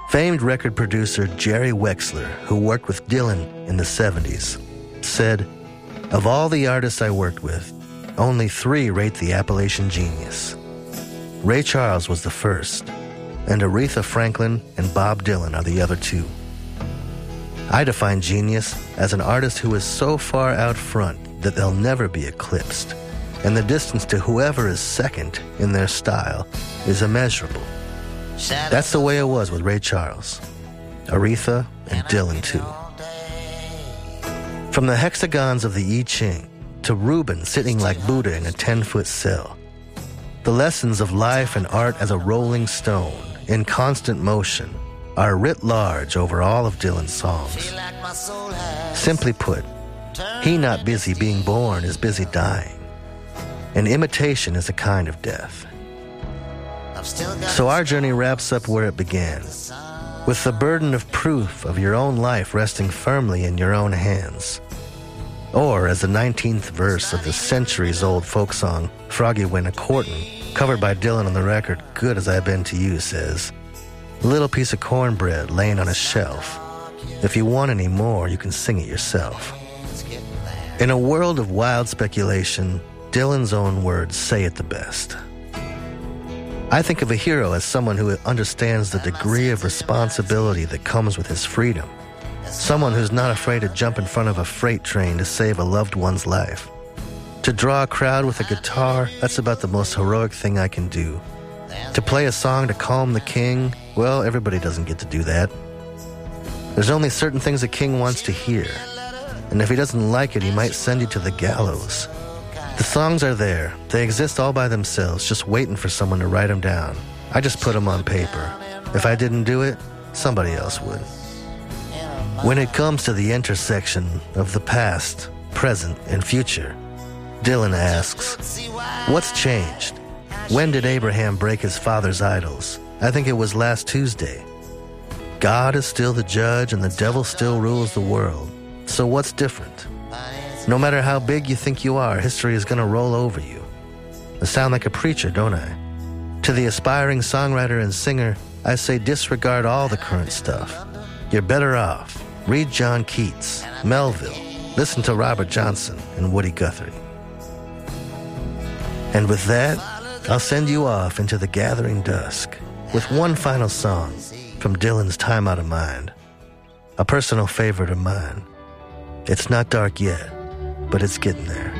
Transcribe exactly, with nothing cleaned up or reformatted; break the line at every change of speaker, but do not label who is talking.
Famed record producer Jerry Wexler, who worked with Dylan in the seventies, said, "Of all the artists I worked with, only three rate the appellation genius. Ray Charles was the first, and Aretha Franklin and Bob Dylan are the other two. I define genius as an artist who is so far out front that they'll never be eclipsed, and the distance to whoever is second in their style is immeasurable." That's the way it was with Ray Charles, Aretha, and Dylan too. From the hexagons of the I Ching to Reuben sitting like Buddha in a ten-foot cell, the lessons of life and art as a rolling stone in constant motion are writ large over all of Dylan's songs. Simply put, he not busy being born is busy dying, and imitation is a kind of death. So our journey wraps up where it began, with the burden of proof of your own life resting firmly in your own hands. Or, as the nineteenth verse of the centuries-old folk song Froggy Went A-Courtin', covered by Dylan on the record Good As I've Been To You, says, "Little piece of cornbread laying on a shelf. If you want any more, you can sing it yourself." In a world of wild speculation, Dylan's own words say it the best. I think of a hero as someone who understands the degree of responsibility that comes with his freedom. Someone who's not afraid to jump in front of a freight train to save a loved one's life. To draw a crowd with a guitar, that's about the most heroic thing I can do. To play a song to calm the king, well, everybody doesn't get to do that. There's only certain things a king wants to hear, and if he doesn't like it, he might send you to the gallows. The songs are there. They exist all by themselves, just waiting for someone to write them down. I just put them on paper. If I didn't do it, somebody else would. When it comes to the intersection of the past, present, and future, Dylan asks, what's changed? When did Abraham break his father's idols? I think it was last Tuesday. God is still the judge and the devil still rules the world. So what's different? No matter how big you think you are, history is going to roll over you. I sound like a preacher, don't I? To the aspiring songwriter and singer, I say disregard all the current stuff. You're better off. Read John Keats, Melville, listen to Robert Johnson and Woody Guthrie. And with that, I'll send you off into the gathering dusk with one final song from Dylan's Time Out of Mind, a personal favorite of mine. It's not dark yet, but it's getting there.